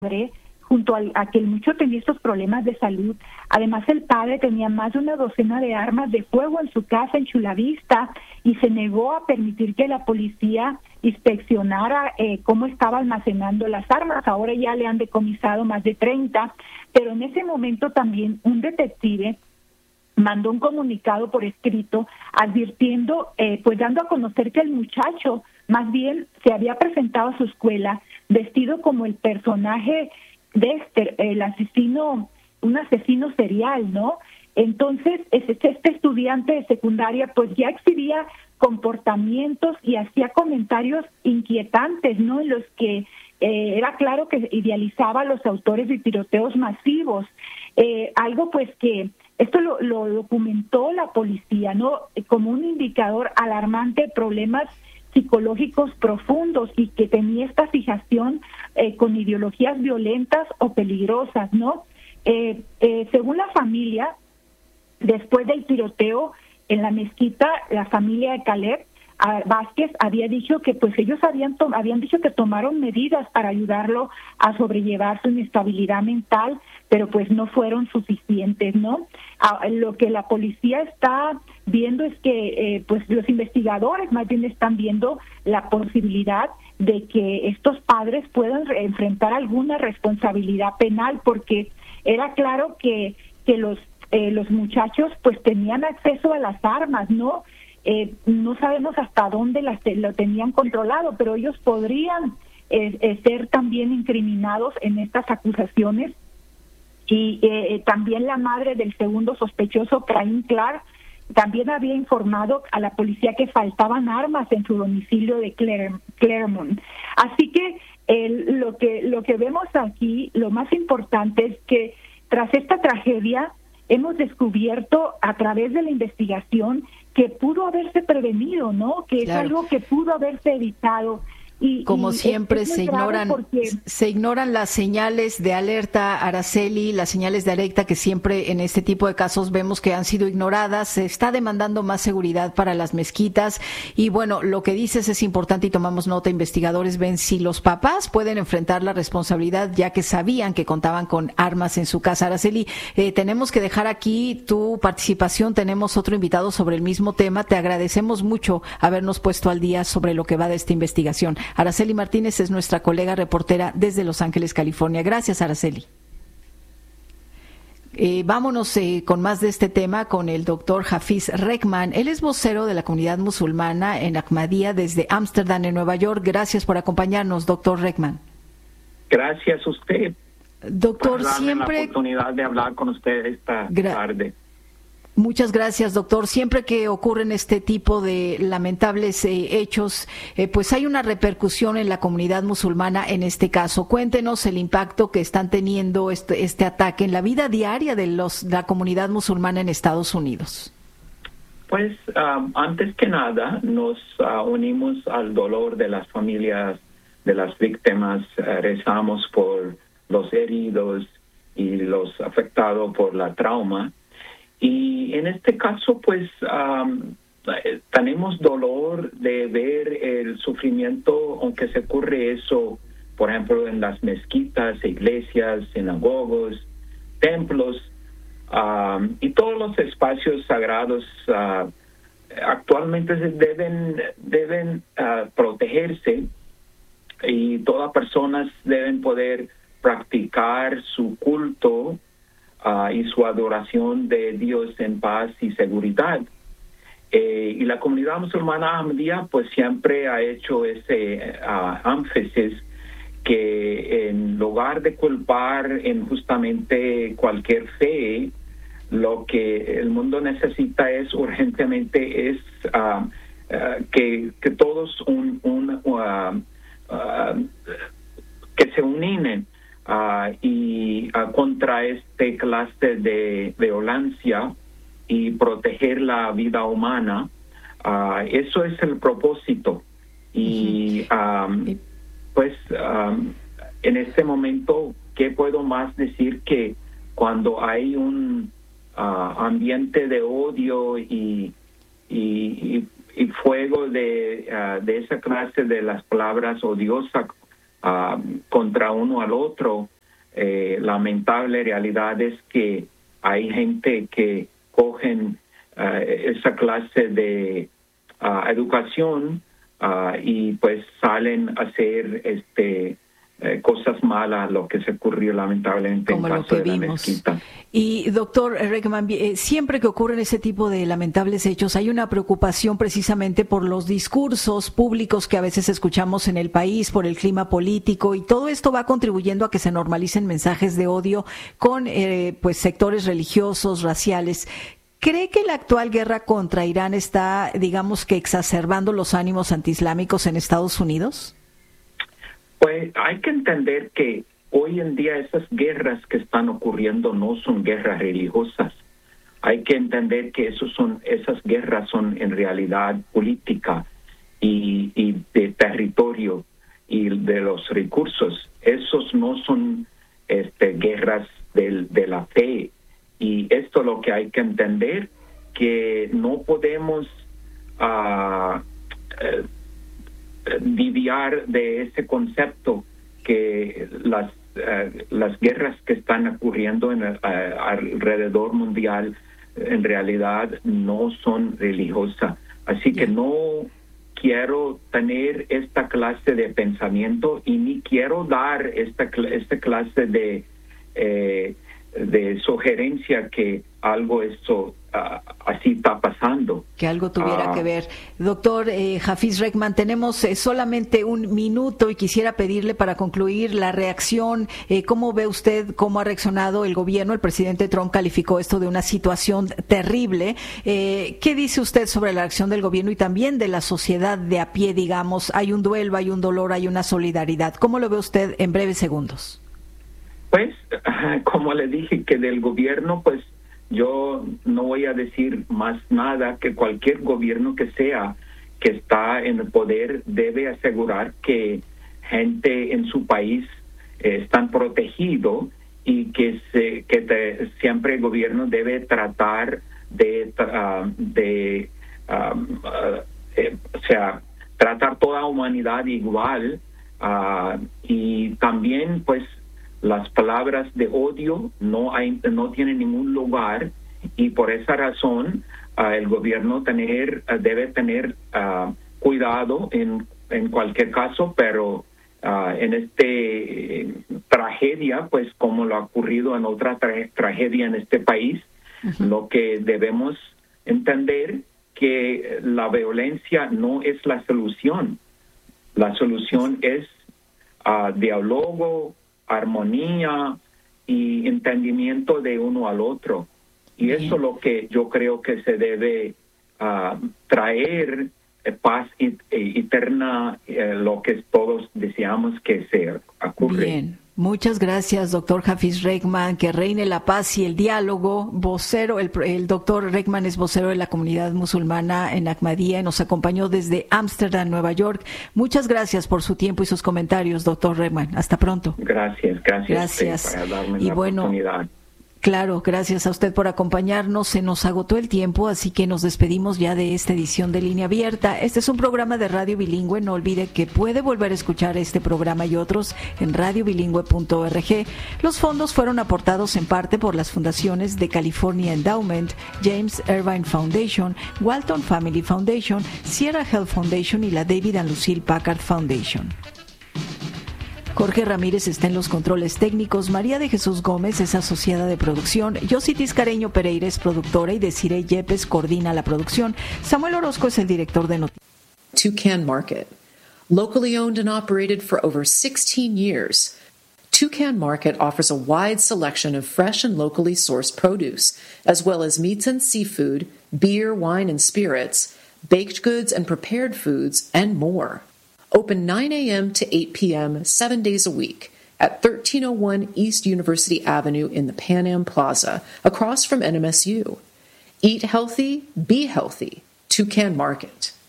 junto a que el muchacho tenía estos problemas de salud. Además, el padre tenía más de una docena de armas de fuego en su casa en Chula Vista y se negó a permitir que la policía inspeccionara cómo estaba almacenando las armas. Ahora ya le han decomisado más de 30, pero en ese momento también un detective mandó un comunicado por escrito advirtiendo, pues dando a conocer que el muchacho más bien se había presentado a su escuela vestido como el personaje Dexter, el asesino, un asesino serial, ¿no? Entonces, este estudiante de secundaria pues ya exhibía comportamientos y hacía comentarios inquietantes, ¿no? En los que era claro que idealizaba a los autores de tiroteos masivos. Algo pues que esto lo documentó la policía, ¿no? Como un indicador alarmante de problemas psicológicos profundos y que tenía esta fijación con ideologías violentas o peligrosas, ¿no? Según la familia, después del tiroteo en la mezquita, la familia de Caleb Vázquez había dicho que pues ellos habían dicho que tomaron medidas para ayudarlo a sobrellevar su inestabilidad mental, pero pues no fueron suficientes, ¿no? Lo que la policía está viendo es que pues los investigadores más bien están viendo la posibilidad de que estos padres puedan enfrentar alguna responsabilidad penal, porque era claro que los muchachos pues tenían acceso a las armas, ¿no? No sabemos hasta dónde lo tenían controlado, pero ellos podrían ser también incriminados en estas acusaciones. Y también la madre del segundo sospechoso, Caín Clark, también había informado a la policía que faltaban armas en su domicilio de Claremont. Así que lo que vemos aquí, lo más importante es que tras esta tragedia hemos descubierto a través de la investigación que pudo haberse prevenido, ¿no? Que claro, es algo que pudo haberse evitado. Como siempre se ignoran las señales de alerta, Araceli, las señales de alerta que siempre en este tipo de casos vemos que han sido ignoradas. Se está demandando más seguridad para las mezquitas y bueno, lo que dices es importante y tomamos nota. Investigadores ven si los papás pueden enfrentar la responsabilidad ya que sabían que contaban con armas en su casa. Araceli, tenemos que dejar aquí tu participación. Tenemos otro invitado sobre el mismo tema. Te agradecemos mucho habernos puesto al día sobre lo que va de esta investigación. Araceli Martínez es nuestra colega reportera desde Los Ángeles, California. Gracias, Araceli. Vámonos con más de este tema con el doctor Hafiz Rekman. Él es vocero de la comunidad musulmana en Ahmadiyya desde Ámsterdam, en Nueva York. Gracias por acompañarnos, doctor Rekman. Gracias a usted. Doctor, por darme siempre la oportunidad de hablar con usted esta tarde. Muchas gracias, doctor. Siempre que ocurren este tipo de lamentables hechos, pues hay una repercusión en la comunidad musulmana en este caso. Cuéntenos el impacto que están teniendo este ataque en la vida diaria de la comunidad musulmana en Estados Unidos. Pues antes que nada nos unimos al dolor de las familias de las víctimas, rezamos por los heridos y los afectados por la trauma. Y en este caso, pues, tenemos dolor de ver el sufrimiento, aunque se ocurre eso, por ejemplo, en las mezquitas, iglesias, sinagogos, templos, y todos los espacios sagrados actualmente deben protegerse y todas personas deben poder practicar su culto y su adoración de Dios en paz y seguridad. Y la comunidad musulmana Ahmadiyya pues siempre ha hecho ese énfasis que en lugar de culpar injustamente cualquier fe, lo que el mundo necesita es urgentemente que todos que se unen contra este clase de violencia y proteger la vida humana. Eso es el propósito. Y en este momento, ¿qué puedo más decir que cuando hay un ambiente de odio y fuego de esa clase de las palabras odiosas contra uno al otro. Lamentable realidad es que hay gente que cogen esa clase de educación y pues salen a hacer cosas malas, lo que se ocurrió lamentablemente como en lo caso que de la vimos. mezquita. Y doctor Reckman, siempre que ocurren ese tipo de lamentables hechos hay una preocupación precisamente por los discursos públicos que a veces escuchamos en el país, por el clima político, y todo esto va contribuyendo a que se normalicen mensajes de odio con pues sectores religiosos, raciales. ¿Cree que la actual guerra contra Irán está, digamos que, exacerbando los ánimos antiislámicos en Estados Unidos? Pues hay que entender que hoy en día esas guerras que están ocurriendo no son guerras religiosas. Hay que entender que esas guerras son en realidad política y de territorio y de los recursos. Esos no son guerras de la fe. Y esto es lo que hay que entender, que no podemos desviar de ese concepto que las guerras que están ocurriendo alrededor mundial en realidad no son religiosas. Así que no quiero tener esta clase de pensamiento y ni quiero dar esta clase de sugerencia que algo así está pasando. Que algo tuviera que ver. Doctor Hafiz Reckman, tenemos solamente un minuto y quisiera pedirle para concluir la reacción. ¿Cómo ve usted cómo ha reaccionado el gobierno? El presidente Trump calificó esto de una situación terrible. ¿Qué dice usted sobre la reacción del gobierno y también de la sociedad de a pie, digamos? Hay un duelo, hay un dolor, hay una solidaridad. ¿Cómo lo ve usted en breves segundos? Pues, como le dije, que del gobierno, pues yo no voy a decir más nada, que cualquier gobierno que sea que está en el poder debe asegurar que gente en su país están protegidos y que siempre el gobierno debe tratar tratar toda la humanidad igual, y también pues las palabras de odio no tienen ningún lugar, y por esa razón el gobierno debe tener cuidado en cualquier caso, pero en tragedia, pues como lo ha ocurrido en otra tragedia en este país, lo que debemos entender que la violencia no es la solución. La solución es diálogo, armonía y entendimiento de uno al otro. Y eso es lo que yo creo que se debe traer paz eterna, lo que todos deseamos que se ocurra. Bien. Muchas gracias, doctor Hafiz Reckman. Que reine la paz y el diálogo. Vocero, el doctor Reckman es vocero de la comunidad musulmana en Ahmadiyya y nos acompañó desde Ámsterdam, Nueva York. Muchas gracias por su tiempo y sus comentarios, doctor Reckman. Hasta pronto. Gracias. Para darme la oportunidad. Claro, gracias a usted por acompañarnos. Se nos agotó el tiempo, así que nos despedimos ya de esta edición de Línea Abierta. Este es un programa de Radio Bilingüe. No olvide que puede volver a escuchar este programa y otros en radiobilingüe.org. Los fondos fueron aportados en parte por las fundaciones de California Endowment, James Irvine Foundation, Walton Family Foundation, Sierra Health Foundation y la David and Lucille Packard Foundation. Jorge Ramírez está en los controles técnicos, María de Jesús Gómez es asociada de producción, Yositis Careño Pereira es productora y Desiree Yepes coordina la producción. Samuel Orozco es el director de noticias. Toucan Market. Locally owned and operated for over 16 years, Toucan Market offers a wide selection of fresh and locally sourced produce, as well as meats and seafood, beer, wine and spirits, baked goods and prepared foods, and more. Open 9 a.m. to 8 p.m. 7 days a week at 1301 East University Avenue in the Pan Am Plaza, across from NMSU. Eat healthy, be healthy. Toucan Market.